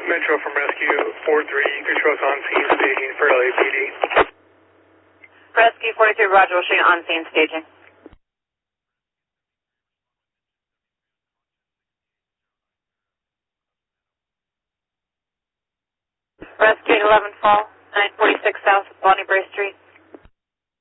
Metro from Rescue 4-3, you can show us on scene staging for LAPD. Rescue 43, Roger, we'll show you on scene staging. Rescue 11 Fall, 946 South, Bonnie Brae Street.